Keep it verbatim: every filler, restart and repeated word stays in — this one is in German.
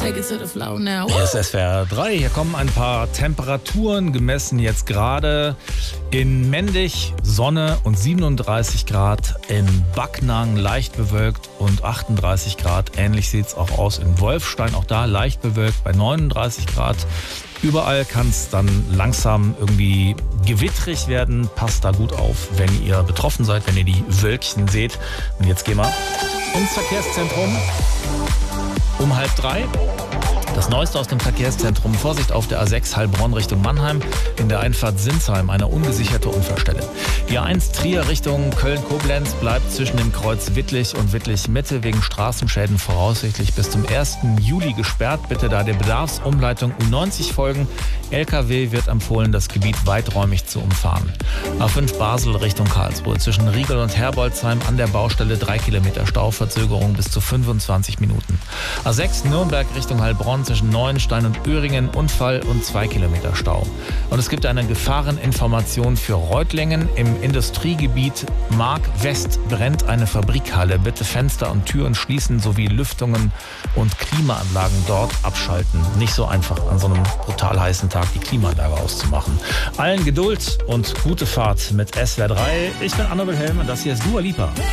Take it to the floor now. Hier ist S W R drei. Hier kommen ein paar Temperaturen gemessen jetzt gerade in Mendig, Sonne und siebenunddreißig Grad, in Backnang leicht bewölkt und achtunddreißig Grad. Ähnlich sieht es auch aus in Wolfstein, auch da leicht bewölkt bei neununddreißig Grad. Überall kann es dann langsam irgendwie gewittrig werden. Passt da gut auf, wenn ihr betroffen seid, wenn ihr die Wölkchen seht. Und jetzt gehen wir ins Verkehrszentrum um halb drei. Das Neueste aus dem Verkehrszentrum. Vorsicht auf der A sechs Heilbronn Richtung Mannheim. In der Einfahrt Sinsheim eine ungesicherte Unfallstelle. Die A eins Trier Richtung Köln-Koblenz bleibt zwischen dem Kreuz Wittlich und Wittlich-Mitte wegen Straßenschäden voraussichtlich bis zum ersten Juli gesperrt. Bitte da der Bedarfsumleitung U neunzig folgen. L K W wird empfohlen, das Gebiet weiträumig zu umfahren. A fünf Basel Richtung Karlsruhe. Zwischen Riegel und Herbolzheim an der Baustelle drei Kilometer Stau. Verzögerung bis zu fünfundzwanzig Minuten. A sechs Nürnberg Richtung Heilbronn zwischen Neuenstein und Öhringen Unfall und zwei Kilometer Stau. Und es gibt eine Gefahreninformation für Reutlingen. Im Industriegebiet Mark West brennt eine Fabrikhalle. Bitte Fenster und Türen schließen sowie Lüftungen und Klimaanlagen dort abschalten. Nicht so einfach an so einem brutal heißen Tag die Klimaanlage auszumachen. Allen Geduld und gute Fahrt mit S W R drei. Ich bin Anna Wilhelm und das hier ist Dua Lipa.